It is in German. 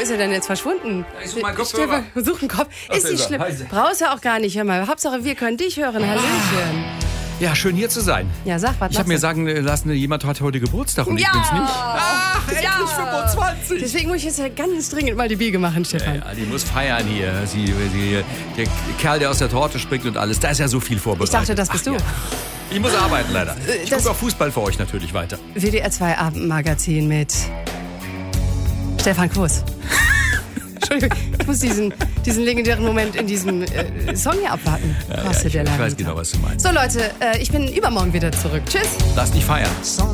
ist er denn jetzt verschwunden? Ich suche meinen Kopfhörer. Such einen Kopf. Ist nicht schlimm. Brauchst du auch gar nicht. Hör mal. Hauptsache, wir können dich hören. Hallöchen. Ja, schön hier zu sein. Ja, sag, was Ich habe mir sagen lassen, jemand hat heute Geburtstag und ich bin's nicht. Ach, endlich 25. Deswegen muss ich jetzt ja ganz dringend mal die Biege machen, Stefan. Ja, die muss feiern hier. Der Kerl, der aus der Torte springt und alles. Da ist ja so viel vorbereitet. Ich dachte, das bist du. Ja. Ich muss arbeiten, leider. Ich gucke auf Fußball für euch natürlich weiter. WDR 2 Abendmagazin mit Stefan Kuss. Entschuldigung, ich muss diesen legendären Moment in diesem Song hier abwarten. Ich weiß genau, was du meinst. So Leute, ich bin übermorgen wieder zurück. Tschüss. Lass dich feiern.